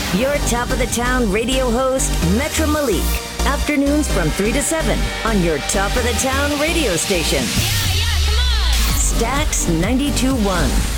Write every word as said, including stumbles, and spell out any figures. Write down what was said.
Your top of the town radio host, Metra Malik. Afternoons from three to seven on your top of the town radio station. Yeah, yeah, come on. Stax ninety-two point one.